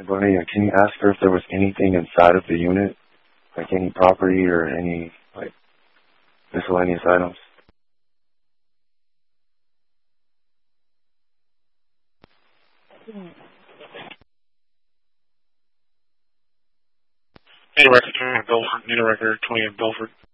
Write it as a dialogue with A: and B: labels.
A: Bonilla, can you ask her if there was anything inside of the unit, like any property or any like miscellaneous items?
B: Any record 20 in Belford, need a record 20 in Belford.